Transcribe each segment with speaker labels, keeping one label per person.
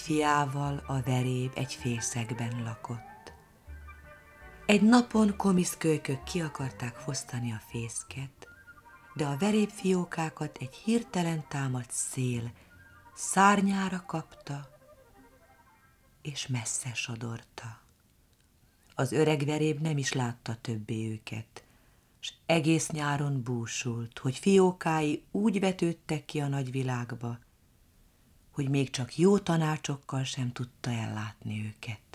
Speaker 1: Fiával a veréb egy fészekben lakott. Egy napon komiszkölykök ki akarták fosztani a fészket, de a verébfiókákat egy hirtelen támadt szél szárnyára kapta, és messze sodorta. Az öreg veréb nem is látta többé őket, s egész nyáron búsult, hogy fiókái úgy vetődtek ki a nagyvilágba, hogy még csak jó tanácsokkal sem tudta ellátni őket.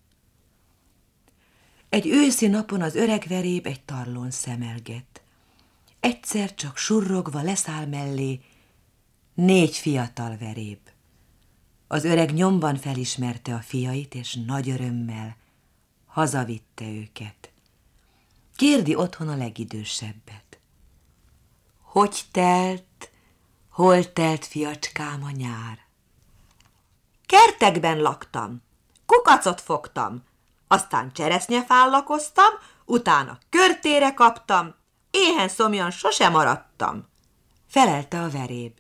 Speaker 1: Egy őszi napon az öreg veréb egy tarlón szemelgett. Egyszer csak surrogva leszáll mellé 4 fiatal veréb. Az öreg nyomban felismerte a fiait, és nagy örömmel hazavitte őket. Kérdi otthon a legidősebbet. Hogy telt, hol telt, fiacskám, a nyár?
Speaker 2: Kertekben laktam, kukacot fogtam, aztán cseresznyefán lakoztam, utána körtére kaptam, éhen szomjan sose maradtam,
Speaker 1: felelte a veréb.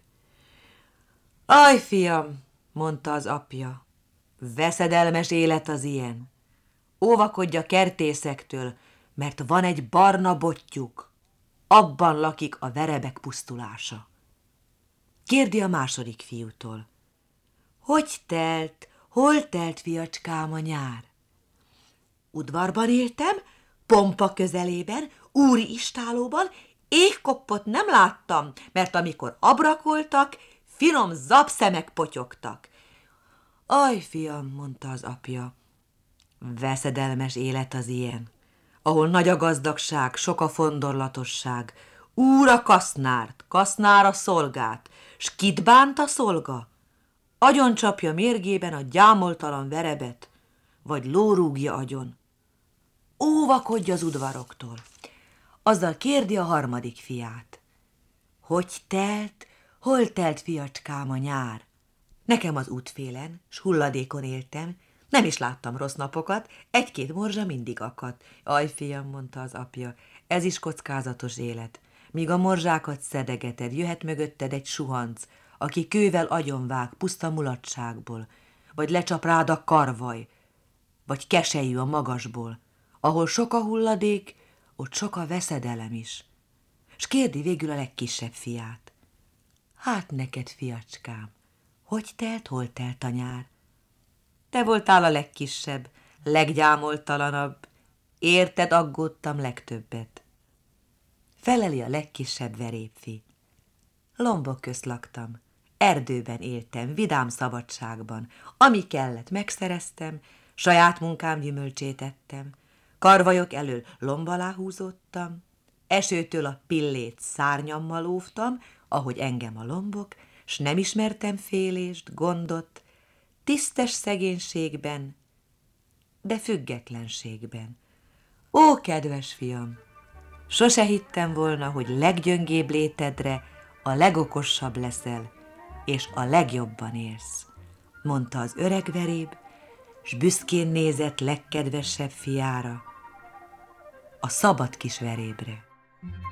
Speaker 1: Aj, fiam, mondta az apja, veszedelmes élet az ilyen. Óvakodj a kertészektől, mert van egy barna bottyuk, abban lakik a verebek pusztulása. Kérdi a második fiútól. Hogy telt, hol telt, fiacskám, a nyár?
Speaker 2: Udvarban éltem, pompa közelében, úri istálóban, égkoppot nem láttam, mert amikor abrakoltak, finom zabszemek potyogtak.
Speaker 1: Aj, fiam, mondta az apja, veszedelmes élet az ilyen, ahol nagy a gazdagság, sok a fondorlatosság, úr a kasznárt, kasznár a szolgát, s kit bánt a szolga? Agyoncsapja mérgében a gyámoltalan verebet, vagy lórúgja agyon. Óvakodj az udvaroktól. Azzal kérdi a harmadik fiát. Hogy telt, hol telt, fiacskám, a nyár? Nekem az útfélen, s hulladékon éltem, nem is láttam rossz napokat, 1-2 morzsa mindig akadt. Aj, fiam, mondta az apja, ez is kockázatos élet. Míg a morzsákat szedegeted, jöhet mögötted egy suhanc, aki kővel agyonvág puszta mulatságból, vagy lecsap rád a karvaj, vagy keselyű a magasból. Ahol sok a hulladék, ott sok a veszedelem is. S kérdi végül a legkisebb fiát. Hát neked, fiacskám, hogy telt, hol telt a nyár? Te voltál a legkisebb, leggyámoltalanabb, érted aggódtam legtöbbet. Feleli a legkisebb verébfi. Lombok közt laktam, erdőben éltem, vidám szabadságban. Ami kellett, megszereztem, saját munkám gyümölcsét ettem. Karvajok elől lomb alá húzódtam, esőtől a pillét szárnyammal óvtam, ahogy engem a lombok, s nem ismertem félést, gondot, tisztes szegénységben, de függetlenségben. Ó, kedves fiam, sose hittem volna, hogy leggyöngébb létedre a legokosabb leszel, és a legjobban élsz, mondta az öreg veréb, s büszkén nézett legkedvesebb fiára, a szabad kis verébre.